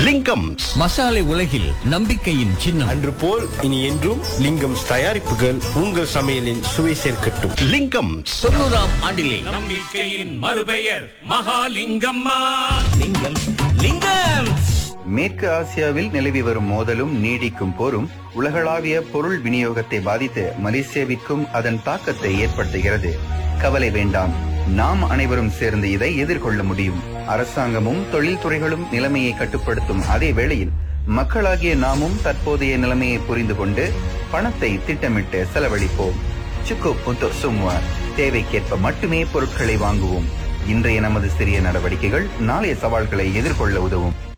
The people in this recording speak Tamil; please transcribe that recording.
லிங்கம் மசாலை உலகில் நம்பிக்கையின் சின்னம். அன்று போல் இனி என்றும் லிங்கம் தயாரிப்புகள் உங்கள் சமையலின் சுவை சேர்க்கட்டும். லிங்கம் 90ஆம் ஆண்டிலே நம்பிக்கையின் மறுபெயர் மகாலிங்கம்மா. நீங்கள் லிங்கம். மேற்கு ஆசியாவில் நிலவி வரும் மோதலும் நீடிக்கும் போரும் உலகளாவிய பொருள் விநியோகத்தை பாதித்து மலேசியாவிற்கும் அதன் தாக்கத்தை ஏற்படுத்துகிறது. கவலை வேண்டாம், நாம் அனைவரும் சேர்ந்து இதை எதிர்கொள்ள முடியும். அரசாங்கமும் தொழில்துறைகளும் நிலைமையை கட்டுப்படுத்தும் அதே வேளையில் மக்களாகிய நாமும் தற்போதைய நிலைமையை புரிந்து கொண்டு பணத்தை திட்டமிட்டு செலவழிப்போம். சுக்கு புத்து சும்மா தேவைக்கேற்ப மட்டுமே பொருட்களை வாங்குவோம். இன்றைய நமது சிறிய நடவடிக்கைகள் நாளைய சவால்களை எதிர்கொள்ள உதவும்.